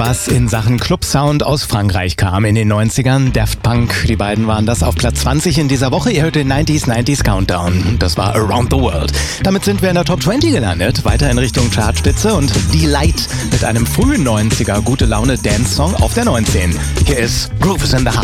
Was in Sachen Club-Sound aus Frankreich kam in den 90ern. Daft Punk, die beiden waren das auf Platz 20 in dieser Woche. Ihr hört den 90s Countdown. Das war Around the World. Damit sind wir in der Top 20 gelandet. Weiter in Richtung Chartspitze und Delight mit einem frühen 90er Gute Laune Dance-Song auf der 19. Hier ist Groove is in the House.